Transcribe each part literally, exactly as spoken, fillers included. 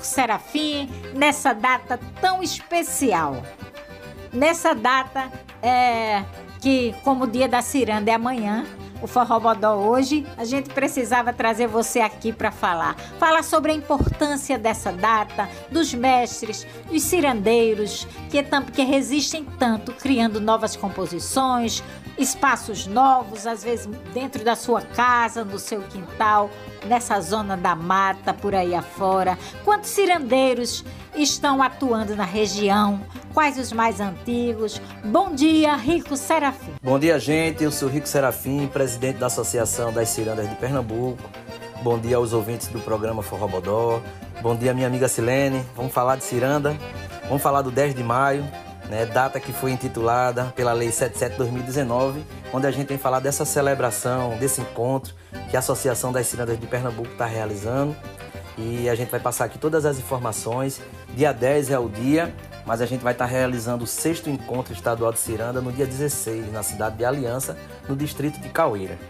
Serafim, nessa data tão especial. Nessa data, é, que como o dia da ciranda é amanhã, o Forrobodó hoje, a gente precisava trazer você aqui para falar. Falar sobre a importância dessa data, dos mestres, dos cirandeiros, que, que resistem tanto, criando novas composições, espaços novos, às vezes dentro da sua casa, no seu quintal, nessa zona da mata, por aí afora. Quantos cirandeiros estão atuando na região? Quais os mais antigos? Bom dia, Rico Serafim. Bom dia, gente. Eu sou Rico Serafim, presidente da Associação das Cirandas de Pernambuco. Bom dia aos ouvintes do programa Forrobodó. Bom dia, minha amiga Silene. Vamos falar de ciranda. Vamos falar do dez de maio, né, data que foi intitulada pela Lei setenta e sete de dois mil e dezenove, onde a gente tem falado dessa celebração, desse encontro que a Associação das Cirandas de Pernambuco está realizando. E a gente vai passar aqui todas as informações. Dia dez é o dia, mas a gente vai estar realizando o sexto encontro estadual de ciranda no dia dezesseis, na cidade de Aliança, no distrito de Caueira.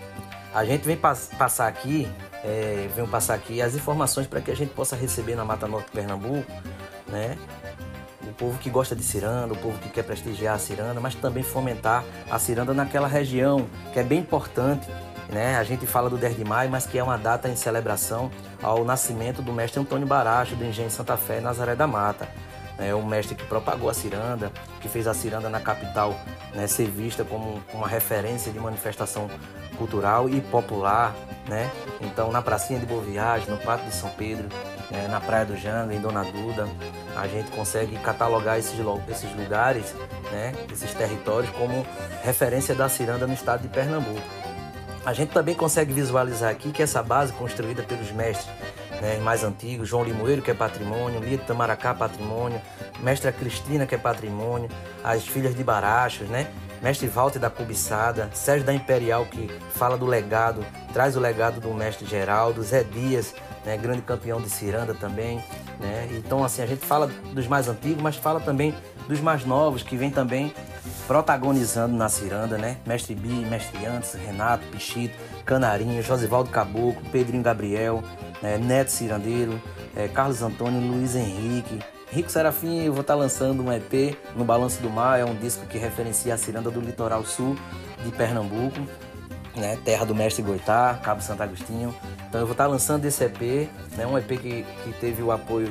A gente vem pas- passar aqui, é, vem passar aqui as informações para que a gente possa receber na Mata Norte de Pernambuco, né, o povo que gosta de ciranda, o povo que quer prestigiar a ciranda, mas também fomentar a ciranda naquela região, que é bem importante, né? A gente fala do dez de maio, mas que é uma data em celebração ao nascimento do mestre Antônio Baracho, do Engenho Santa Fé, Nazaré da Mata. É um mestre que propagou a ciranda, que fez a ciranda na capital, né, ser vista como uma referência de manifestação cultural e popular, né? Então, na Pracinha de Boa Viagem, no Pátio de São Pedro, né, na Praia do Janga, em Dona Duda, a gente consegue catalogar esses, esses lugares, né, esses territórios como referência da ciranda no estado de Pernambuco. A gente também consegue visualizar aqui que essa base construída pelos mestres, né, mais antigos, João Limoeiro, que é patrimônio, Lito Tamaracá, patrimônio, mestra Cristina, que é patrimônio, as filhas de Barachos, né, mestre Walter da Cubiçada, Sérgio da Imperial, que fala do legado, traz o legado do mestre Geraldo, Zé Dias, né, grande campeão de ciranda também, né. Então, assim, a gente fala dos mais antigos, mas fala também dos mais novos, que vem também protagonizando na ciranda, né? Mestre Bi, Mestre Antes, Renato, Pichito, Canarinho, Josivaldo Caboclo, Pedrinho Gabriel, né? Neto Cirandeiro, é, Carlos Antônio, Luiz Henrique, Rico Serafim. Eu vou estar lançando um E P no Balanço do Mar, é um disco que referencia a ciranda do litoral sul de Pernambuco, né? Terra do Mestre Goitá, Cabo Santo Agostinho. Então eu vou estar lançando esse E P, né? Um E P que, que teve o apoio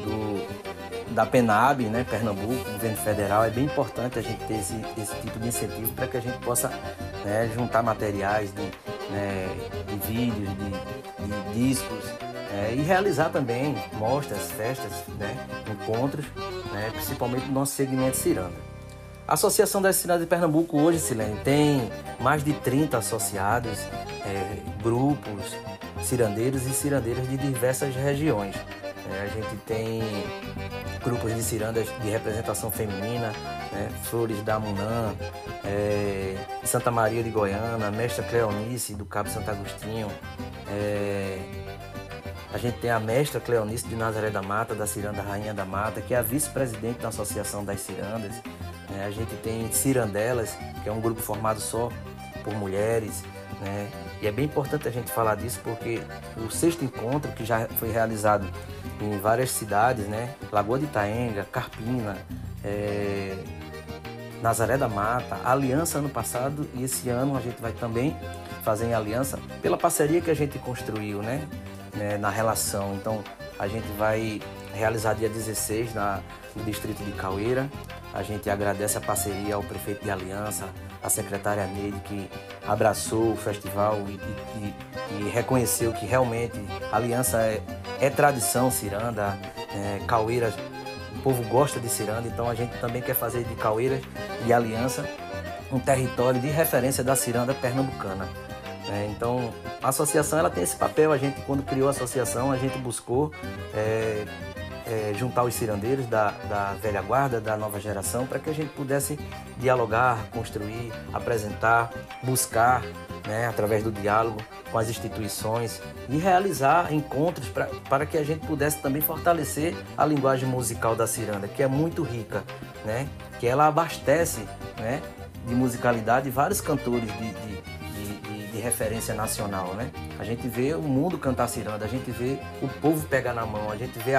do da PENAB, né, Pernambuco, governo federal. É bem importante a gente ter esse, esse tipo de incentivo para que a gente possa, né, juntar materiais de, né, de vídeos, de, de discos, é, e realizar também mostras, festas, né, encontros, né, principalmente no nosso segmento ciranda. A Associação das Cirandas de Pernambuco hoje, Silene, tem mais de trinta associados, é, grupos, cirandeiros e cirandeiras de diversas regiões. É, a gente tem grupos de cirandas de representação feminina, né, Flores da Munã, é, Santa Maria de Goiânia, Mestra Cleonice do Cabo Santo Agostinho, é, a gente tem a Mestra Cleonice de Nazaré da Mata, da Ciranda Rainha da Mata, que é a vice-presidente da Associação das Cirandas. É, a gente tem Cirandelas, que é um grupo formado só por mulheres, né, e é bem importante a gente falar disso porque o sexto encontro, que já foi realizado em várias cidades, né? Lagoa de Itaenga, Carpina, é... Nazaré da Mata, Aliança ano passado, e esse ano a gente vai também fazer em Aliança pela parceria que a gente construiu, né? né? Na relação. Então a gente vai realizar dia dezesseis na... no distrito de Caueira. A gente agradece a parceria ao prefeito de Aliança, a secretária Neide, que abraçou o festival e, e, e reconheceu que realmente a Aliança é, é tradição ciranda, é, Caueiras, o povo gosta de ciranda, então a gente também quer fazer de Caueiras e Aliança um território de referência da ciranda pernambucana. É, então a associação ela tem esse papel. A gente, quando criou a associação, a gente buscou é, É, juntar os cirandeiros da, da velha guarda, da nova geração, para que a gente pudesse dialogar, construir, apresentar, buscar, né, através do diálogo com as instituições e realizar encontros pra, para que a gente pudesse também fortalecer a linguagem musical da ciranda, que é muito rica, né, que ela abastece, né, de musicalidade vários cantores de, de, de, de, de referência nacional, né? A gente vê o mundo cantar ciranda, a gente vê o povo pegar na mão, a gente vê a